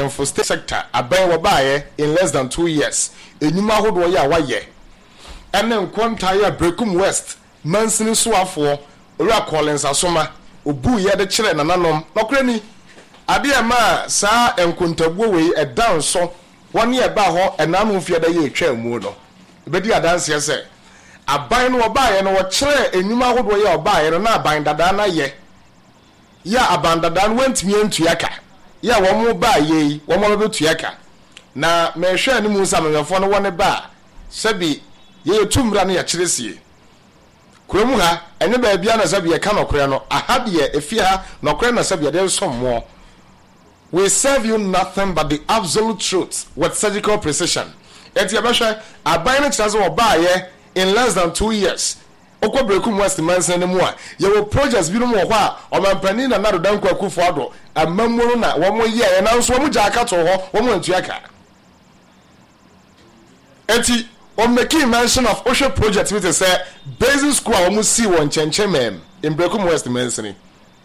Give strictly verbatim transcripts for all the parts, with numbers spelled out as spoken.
for state sector aban wo baaye in less than two years enyuma hodo ya waye ene nkonta ya Brekum West mansini soafo ora Collins Asoma obu ye de kire nananom nokrani ade ma saa enkontabuo we e down so woni e ba ho enanu fie da ye etwa mu no bedi adanse se aban no baaye no wo kire enyuma hodo ya baaye no na aban dada na ye ya aban dada no wantimi antuaka ya wo mo baaye wo mo betuaka na mehwe ani mu samemefo no woni ba sebi ye tumra no ya kiresie kuromu ha ene ba bia na sabi ye ka nokore no ahade efie ha nokore na sabi de sommo. We serve you nothing but the absolute truth with surgical precision. Eti abahwe aban no kirazo wo baaye in less than two years. Okwa Brekum West mansen ne mu a ye wo projects bi no mo ho a omampani na nado danko akufo ado amamuru na wo mo ye ye na nso wo mo ja aka to ho wo mo antuaka. Eti on making mention of Osho project which is say basic school we must see one chenche mem in Brekum West mentioning.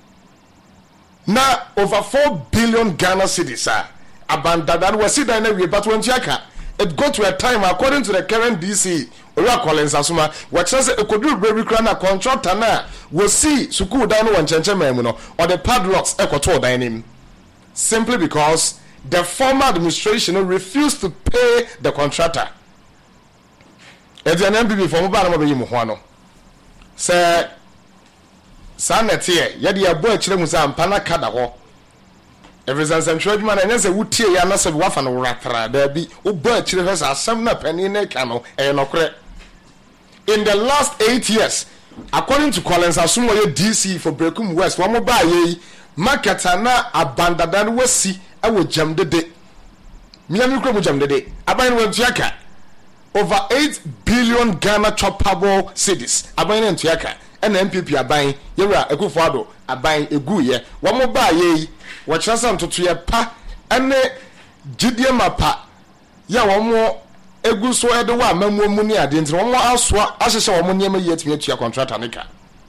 Now over four billion Ghana cedis ah abandoned we see that we but when chaka it got to a time according to the current D C Ora Collins Asuma what says it could do baby crana contractor na we see suku down one chenche mem no or the padlocks ekoto dining simply because the former administration refused to pay the contractor. Edi na M P P for mobile na mabeyi mo ho ano se sanete ye de abo akire mu sa mpana kada ho everything central adwuma na nyese wutie ya na se wafa no ratara da bi obo akire fe sa asem na pani na ka no e nokre. In the last eight years according to Collins Asuma ye D C for Brekum West wo mo ba ye market na abandada no wasi e wo jamdede miami kro mo jamdede aban wo ntuaka over eight billion Ghana choppable cities aban na ntuaka and M P P aban yewra Akufo-Addo aban egu ye wo mo ba ye wo kyerasa ntoto ye pa ene gidie mapa ya wo mo egu so ede wa amamu mu ni ade nti wo mo asoa ahyehye wo mo niam ye timi atua contractor nika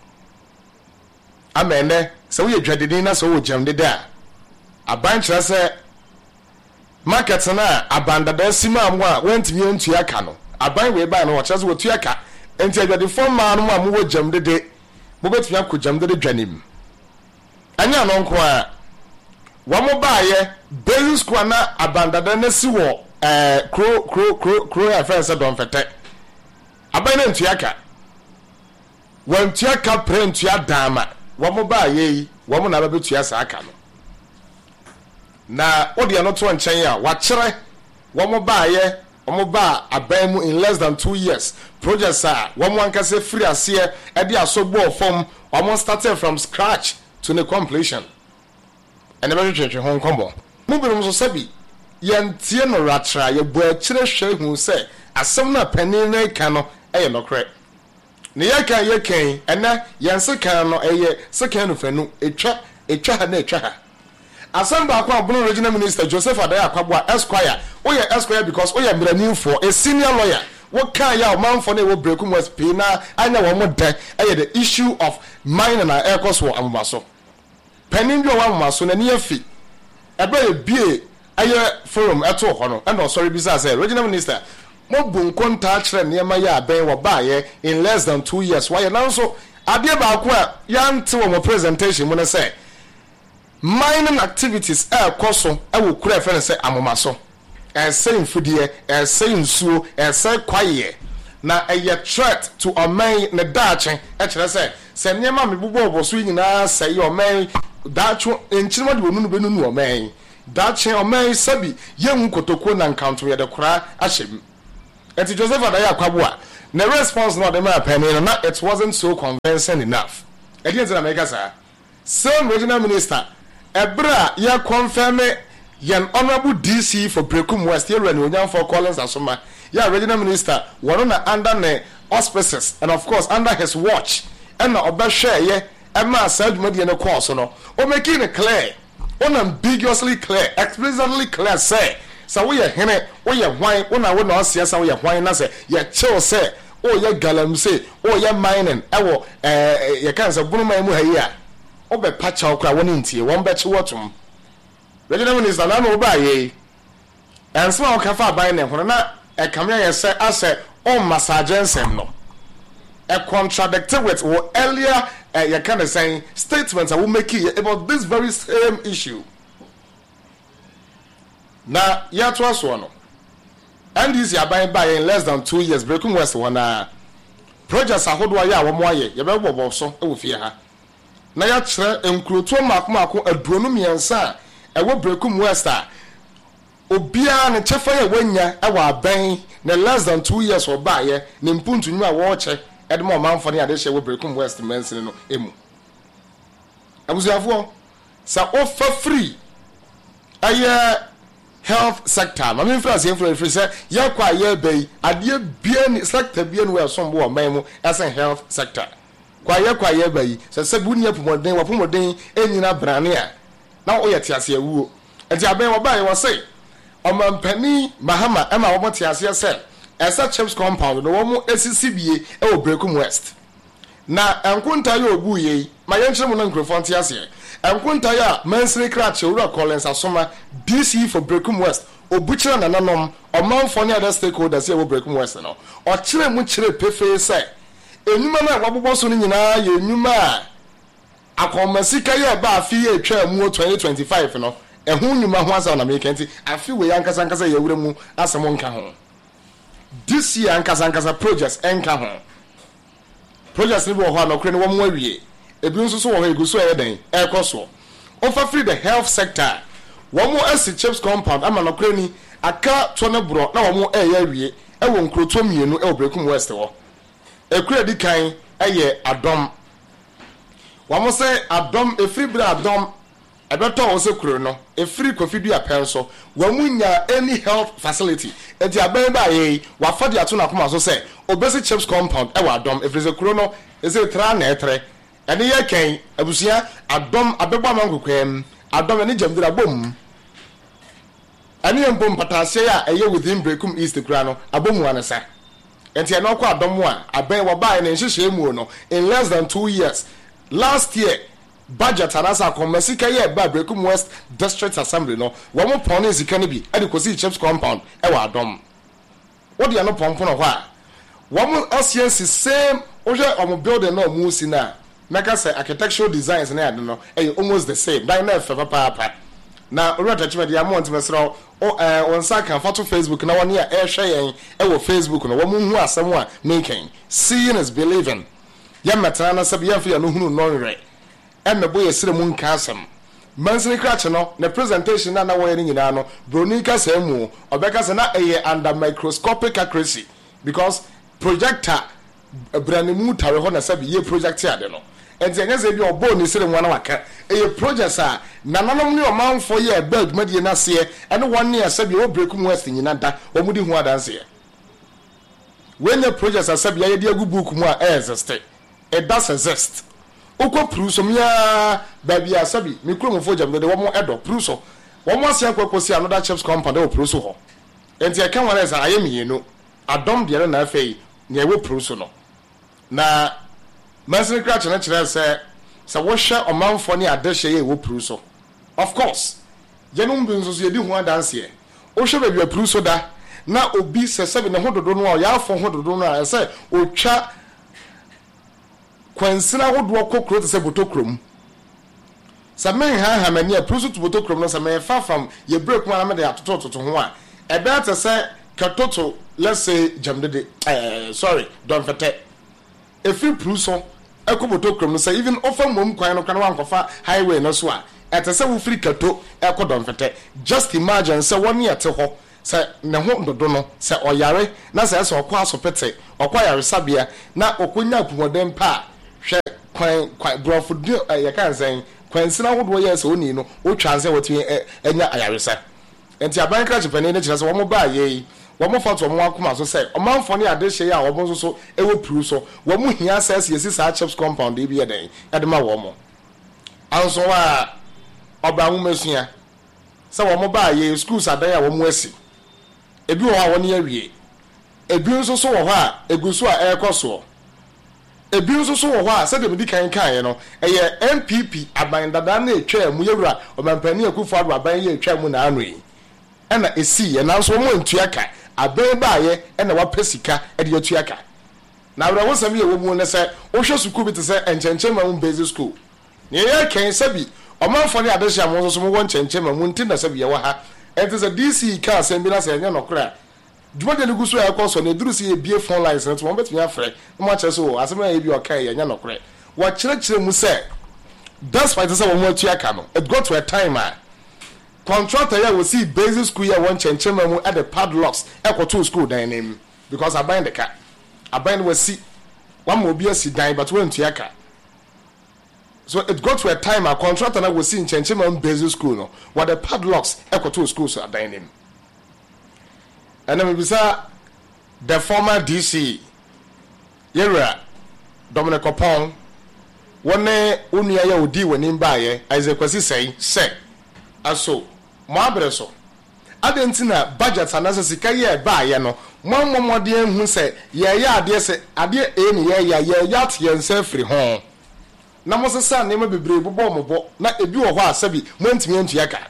amene se wo ye dwadede na se wo jamdede a aban kyerasa market na abandada sima amwa wantimi ontu aka no aban we ba no wo kyerso wotu aka enti adwade form ma no amu wo jamdede bo betumi akọ jamdede dwanim anya no nko a wo mo baaye basic school na abandada na si wo eh kro kro kro kro ya fense don fete aban na ntu aka wantu aka prentu adama wo mo baaye wo mo na ba betu asa aka no na odi no to nchen ya wa kire wo mo baaye wo mo ba aban mu in less than two years projects are wo mo ankase free ase e de asobo form wo mo started from scratch to the completion and never change hon kombo mu bi mo so sabi yentie no ratra ye bo a kire hwe hu se asem na panin na ka no e ye nokre ne ye kan ye kan ena yense kan no e ye se kan no fanu etwa etwa ha na etwa ha Asamba akwa Abono Regional Minister Joseph Adaya Akwabua Esquire. Oh yeah, Esquire because oh yeah, Miranin for a senior lawyer. What can ya man for ne wo Brekum West Pina? Anya wo mo de eh the issue of mining na air cost wo amaso. Penin bi wo amaso na ne afi. Ebe e bie aye forum eto ho no. And sorry bisa say Regional Minister mo bu nkonta kire ne ma ya ben wo baaye in less than two years. Why now so ade ba akwa ya nte wo presentation mo na say mining activities e koso e wo kura fe ne se amomaso e say mfudie e say nsuo e say kwaye na e ye threat to omen ne dache e kire se se niema me bubo oboso nyina say omen dacho enchirima de onunu benunu omen dache omen sabi ye nkotoko na nkanto ye de kura ahyem enti Joseph Adaya Akwabua na response no de ma penny na it wasn't so convincing enough e dey na make say same regional minister Ebra ya confirm yan honorable D C for Brekum West here when Onyan for Collins Asoma ya regional minister one under ne auspices and of course under his watch and na oba share ye e ma sadwuma de ne course no o making it clear unambiguously clear explicitly clear say so we hene we ye hwan una we na osiasa we ye hwan na say ye chill say o ye galamsey o ye mining ewo eh ye kan say bunuma mu ha yi a obe pacha okra woni ntie won be che wotum regional minister na no ba ye enso a ka fa ban ne hono na e kamya ye se ase on massage ensem no a contradicted with what earlier uh, you kind of saying statements I will make it about this very same issue. Now, yeah, to us one. And this year by by in less than two years, Breakum West one uh projects are hold wire one more year. You better go so it will fear her. Now ya tre include to mark mark a dronomy and sa a wo Breakum West obia ne chefa when ya our bang ne less than two years or by ye nimpuntu nwa watch Edmo man for the addition will Breakum West mention no emu. Abusiafo sa offer free aye health sector. I mean France influence say ya kwa ye bay adie bien sector bien we some bo man mu as a health sector. Kwa ye kwa ye bay say se buni apomodin wa pomodin enyina brane a na oyete ase awuo. Enti aben wo ba ye say omampani Mahama ema wo mote ase say esa chips compound no wo A C C B A e wo Breakum West na enkunta ya obu ye ma ye nkyere mo na nkrofo nte ase enkunta ya Mansini Kratche Ura Collins Asoma D C for Breakum West obuchira na nanom omanfo ne other stakeholders ye wo Breakum West no o kire mu kire pefe se enuma na wabobo so nyina ye enuma akomasika ye ba afi ye twa mu twenty twenty-five no ehun nyuma ho asa na make nti afi we yankasa nkasa ye wura mu asemo nka ho. This year ankasa ankasa projects enka ho projects ni bo ho na okre ni wo mo awie ebi nso so wo ho eguso e den e koso offer free the health sector wo mo asi chips compound ama na okre ni aka to na bro na wo mo e ya awie e wo nkroto mienu e wo Breakum West wo ekure di kan e ye adom wo mo say adom e free bra adom e beto wo se kuro no e free kofidu apenso wo munya any health facility enti aben ba ye wa fadi ato na koma so say obesi chips compound e wa adom e free se kuro no e se tra na etre ene ye kan abusia adom abegba mankokwem adom ene jamdira bom ene ye bom patase ya eye within Breakum East kura no abomu anesa enti ene okwa adom a aben wo ba ene nhihye mu no in less than two years last year budget anasa komesika ye ba Breakum West District Assembly no wo mo pon ne sika ne bi ade kosi chips compound e wa adom wo de no pon pon ho a wo mo asiensi same o je o mo building no mu si na meka say architectural designs na ade no e almost the same dan na fe papa papa na ori attachment ya mo ntimesro o eh on sa kan photo Facebook na woni a e hwe yen e wo Facebook no wo mo hu asem a making seeing is believing ya metana na sabi ya fi ya no hunu no nre emme boye sire mu nka asem Mansini Kratche no na presentation na na wo yen nyina no broni ka sa mu obeka sa na eye under microscopic accuracy because projector branimu tare ho na sabi ye project ya de no enti enye ze bi obo ni sire mu na waka eye project a na nanom ni o manfo ye bed madie na se ene won ne sabi o Breakum West nyina da o mudi hu adanse ye when the project sabi ye de agu book mu a exist it does exist uko pruso mia baby asabi mikromofo jam de wo mo edo pruso wo mo asia kwakosi another chips compound e pruso ho enti e kan wala sa ayemienu adom de na afei ne wo pruso no na Mansini Kratche na kire se se wo hwe omanfo ne adehye ye wo pruso of course yenum bi nso so yedi hu adanse e wo hwe baby pruso da na obi se sebe ne hododo no ya afo hododo no a se otwa kwansina hodo kokro te se botokrom samen ha ha mani a pruso to botokrom no samen fa from ye break man am de atoto toto ho a e be ate se katoto let's say jamdede eh sorry don fete e free pruso e ko botokrom no say even offer mom kwan no kwan wan kofa highway no so a ate se wo free kato e ko don fete just imagine se woni ate ho se ne ho dodo no se oyare na se se okwa asopete okwa yare sabia na okonya apomodem pa hwe kwan kwan brofo ya kan sen kwansina hodo ye se oni no o twanse woti enya ayaresa enti aban Kratche pani ne kire se wo mo ba ye wo mo foto mo akoma so se o manfo ne ade hye ya wo mo so so e wo pru so wo mo hia access yesi sa chips compound e bi ye den e de ma wo mo anso wa oba mo mesua se wo mo ba ye schools adan ya wo mo asi ebi wo ha wo ne awie ebi nso so wo ho a eguso a e koso ebi nso so wo ho a said me di kan kan ye no eye M P P aban dada na etwa mu yewura omampani akufo ado aban ye etwa mu na anu yi ena esi ye nanso mo ntua ka aban ba ye ena wa pesika e de atua ka na wura wo sam ye wo mu ne se wo hwe school bi te se enchenche ma mu basic school ne ye kan sabi omanfo ne adehia mo so mo won enchenche ma mu nti na sabi ye wa ha enti se D C ka asem bi na se enya nokora Juma de lugu so ya koso ne duru si ye bie phone lines na to mo betumi afre mo ma kire so asem na ye bi okai ye nya nokore wa kire kire mu se that's why say wo mo atua ka no it got to a time ah contractor ya we see basic school ya won chenchema mu at the padlocks ekoto school dan name because I bind the car I bind we see one mo bi asi dan but we ntua ka so it got to a time a contractor na we see in chenchema mu basic school no what the padlocks ekoto school so dan name. And then we saw the former D C, Yera Dominic Opon, one day unia ya udi when in baye, as a quasi say, say, aso, Mabreso. Adentina budgets and as a sikaya baye no, one more dear who say, ya ya dear say, adia any ya ya ya yat yen self free home. Namosa san name be brave bomb, not a view of our sabi, went me into yaka.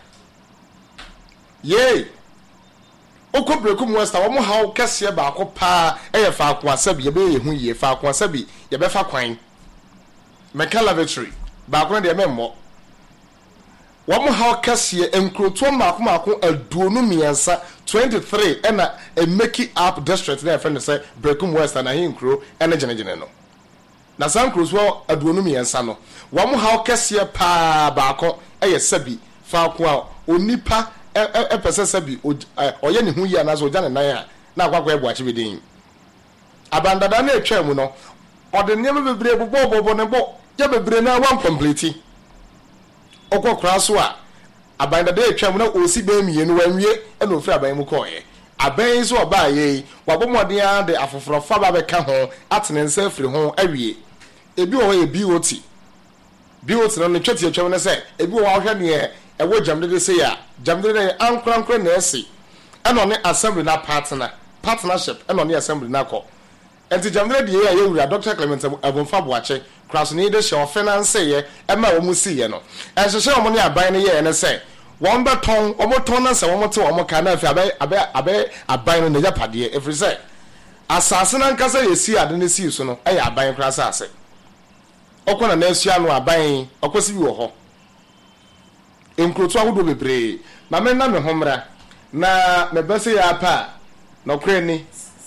Yea. Oko brekum west awon hawo kese ba ko pa eye fa akwa sabi ye be ye hu ye fa akwa sabi ye be fa kwan meka lavatory ba ko de memmo won hawo kese enkroto ma ko ma ko aduonu miensa twenty-three e na e make up district na friend say brekum west na he nkro e na genegene no na san kroso aduonu miensa no won hawo kese pa ba ko eye sabi fa akwa onipa e pese sabi oye ne hu yi anazo oja ne nan a na akwakwa ebu achi bedin abandada na etwa mu no ode ne me bebre bobo bobo ne bo je bebre na one complete okokra so a abandada etwa mu na osi ba miye no wanwie e na ofri aban mu koye aban so oba ye wabomode a de afoforo fa ba be ka ho atene nsa afri ho awie ebi wo ye B O T B O T no ne tweti etwa mu ne se ebi wo ahwe ne ewo jamde say ya jamde na ankrankra na esi eno ne assembly na partner partnership eno ne assembly na ko enti jamde de ya yewura Doctor Clement Abonfa Boache kraso ne de show finance ye e ma wo mu si ye no e hye omo ne aban ne ye ne say won beton omo ton na say omo te omo ka na afi abai abai abai aban no ne yapade every say asase na nkasa ye si ade ne si so no e ya aban kra asase okona na asua no aban okosi bi wo ho enkroto ahodo bebre ma me na me homra na me bese ya pa no kre ni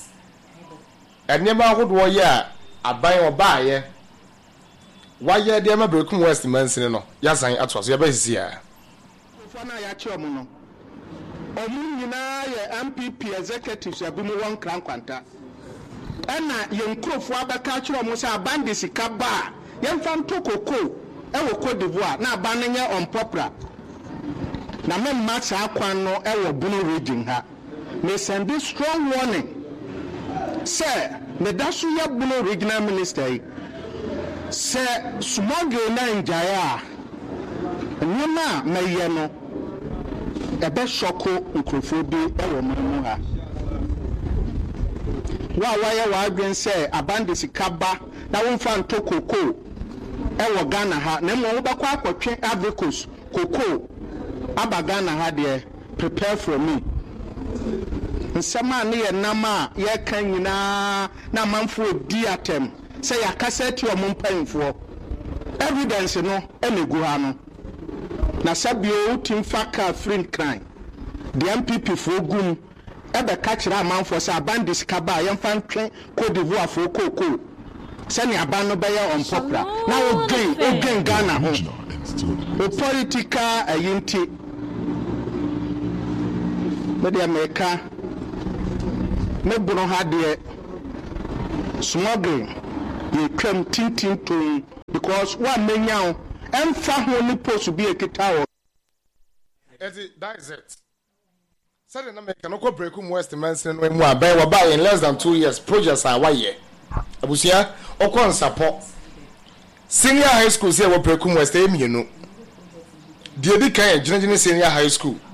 enema ahodo ye a aban obaaye waye de ma brekum west mansini no yasan atwaso ya basisi ya ofo na ya che omo no omu nyina ye M P P executives abimu won krankwanta ena ye nkrofo abaka che omo se aban de sika ba ye mfam tokoko e wo Cote d'Ivoire na aban nye on popular na me match akwan no e wo Bono region ha me send this strong warning say me dasu ya Bono regional minister say smuggle na njaya nyoma meye no e be shoko nkrofo bi e wo mu ha wa wa ya wa adwen say abande sikaba na won fa ntokoko e wo Ghana ha na mo wo bakwa akotwe Africos koko Abagana had ye prepare for me. Nsema ne ye nama ye kan nyina na manfo di atem say ya kaseti o mpanfo evidence no enegu ha no na sabio utim faka free crime the M P P for gum e be ka kira manfo say abandis kaba ye mfa ntwe Cote d'Ivoire for koko say ne aban no be ye on popular na o gain o gain Ghana ho o political ayinti Mede America me bono ha de smuggling ye twam tintin to because one menya emfa ho ni post bi ekita o ezi that is it said na America no ko breakum west mansin no mu abai wa buy in less than two years projects are why abusia okon support senior high school say we breakum west emienu die di kan general senior high school